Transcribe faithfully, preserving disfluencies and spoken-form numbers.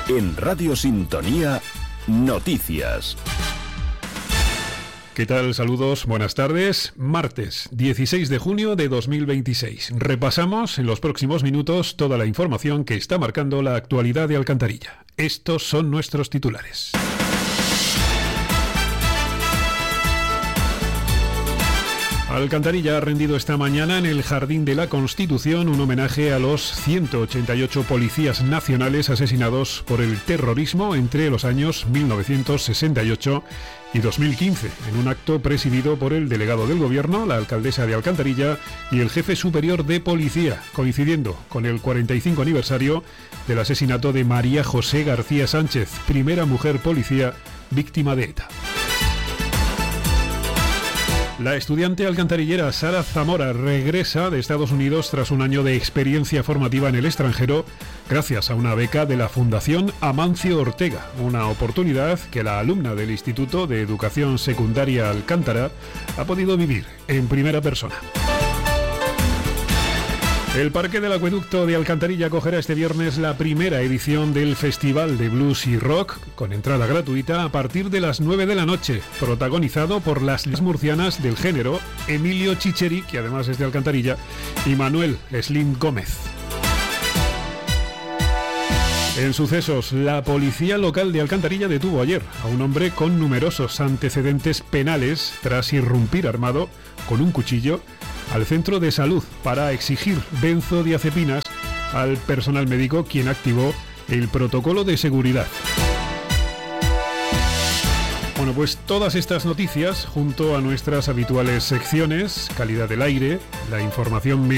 En Radio Sintonía, noticias. ¿Qué tal? Saludos, buenas tardes. Martes dieciséis de junio de dos mil veintiséis. Repasamos en los próximos minutos toda la información que está marcando la actualidad de Alcantarilla. Estos son nuestros titulares. Alcantarilla ha rendido esta mañana en el Jardín de la Constitución un homenaje a los ciento ochenta y ocho policías nacionales asesinados por el terrorismo entre los años mil novecientos sesenta y ocho y dos mil quince, en un acto presidido por el delegado del Gobierno, la alcaldesa de Alcantarilla y el jefe superior de policía, coincidiendo con el cuarenta y cinco aniversario del asesinato de María José García Sánchez, primera mujer policía víctima de ETA. La estudiante alcantarillera Sara Zamora regresa de Estados Unidos tras un año de experiencia formativa en el extranjero gracias a una beca de la Fundación Amancio Ortega, una oportunidad que la alumna del Instituto de Educación Secundaria Alcántara ha podido vivir en primera persona. El Parque del Acueducto de Alcantarilla acogerá este viernes la primera edición del Festival de Blues y Rock, con entrada gratuita a partir de las nueve de la noche, protagonizado por las murcianas del género, Emilio Chicheri, que además es de Alcantarilla, y Manuel Slim Gómez. En sucesos, la policía local de Alcantarilla detuvo ayer a un hombre con numerosos antecedentes penales tras irrumpir armado con un cuchillo al centro de salud para exigir benzodiazepinas al personal médico, quien activó el protocolo de seguridad. Bueno, pues todas estas noticias, junto a nuestras habituales secciones, calidad del aire, la información